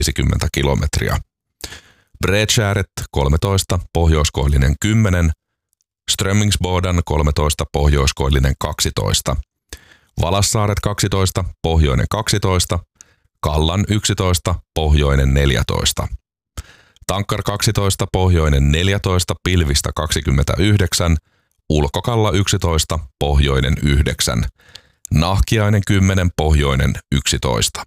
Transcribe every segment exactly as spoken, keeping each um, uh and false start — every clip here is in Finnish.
viisikymmentä kilometriä. Bredskäret kolmetoista, pohjoiskoillinen kymmenen, Strömmingsboden kolmetoista, pohjoiskoillinen kaksitoista, Valassaaret kaksitoista, pohjoinen kaksitoista, Kallan yksitoista, pohjoinen neljätoista, Tankkar kaksitoista, pohjoinen neljätoista, pilvistä kaksikymmentäyhdeksän, Ulkokalla yksitoista, pohjoinen yhdeksän, Nahkiainen kymmenen, pohjoinen yksitoista.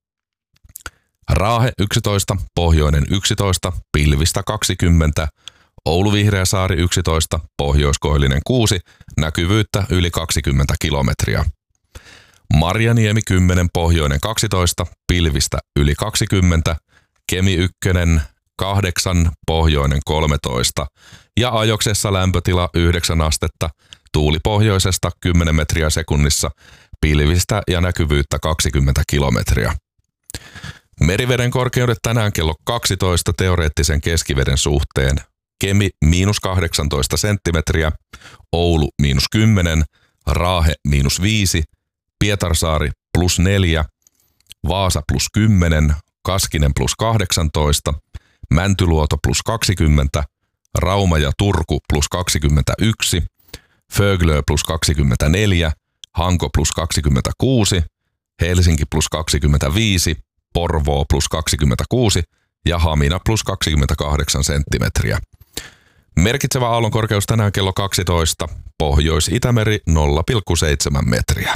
Raahe yksitoista, pohjoinen yksitoista, pilvistä kaksikymmentä, Oulu Vihreäsaari yksitoista, pohjoiskoillinen kuusi, näkyvyyttä yli kaksikymmentä kilometriä. Marjaniemi kymmenen, pohjoinen kaksitoista, pilvistä yli kaksikymmentä, Kemi ykkönen kahdeksan, pohjoinen kolmetoista ja Ajoksessa lämpötila yhdeksän astetta, tuuli pohjoisesta kymmenen metriä sekunnissa, pilvistä ja näkyvyyttä kaksikymmentä kilometriä. Meriveden korkeudet tänään kello kaksitoista teoreettisen keskiveden suhteen. Kemi miinus kahdeksantoista senttimetriä, Oulu miinus kymmenen, Raahe miinus viisi, Pietarsaari plus neljä, Vaasa plus kymmenen, Kaskinen plus kahdeksantoista, Mäntyluoto plus kaksikymmentä, Rauma ja Turku plus kaksikymmentäyksi, Föglö plus kaksikymmentäneljä, Hanko plus kaksikymmentäkuusi, Helsinki plus kaksikymmentäviisi, Porvoo plus kaksikymmentäkuusi ja Hamina plus kaksikymmentäkahdeksan senttimetriä. Merkitsevä aallonkorkeus tänään kello kaksitoista, Pohjois-Itämeri nolla pilkku seitsemän metriä.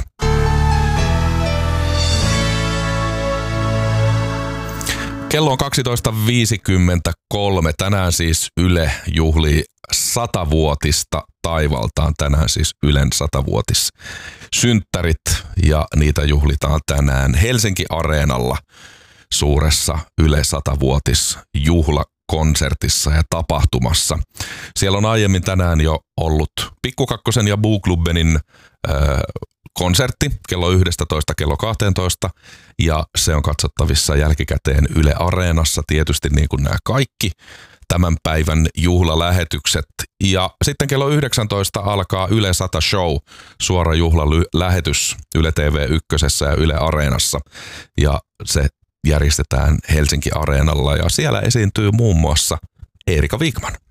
Kello on kaksitoista viisikymmentäkolme. Tänään siis Yle juhlii satavuotista taivaltaan. Tänään siis Ylen satavuotis synttärit ja niitä juhlitaan tänään Helsinki-areenalla suuressa Yle satavuotis juhlakonsertissa ja tapahtumassa. Siellä on aiemmin tänään jo ollut Pikku Kakkosen ja Boogklubbenin äh, konsertti kello yksitoista kello kaksitoista ja se on katsottavissa jälkikäteen Yle Areenassa tietysti niin kuin nämä kaikki tämän päivän juhlalähetykset. Ja sitten kello yhdeksäntoista alkaa Yle sata Show, suora juhlalähetys Yle T V yksi ja Yle Areenassa ja se järjestetään Helsinki Areenalla ja siellä esiintyy muun muassa Eerika Wikman.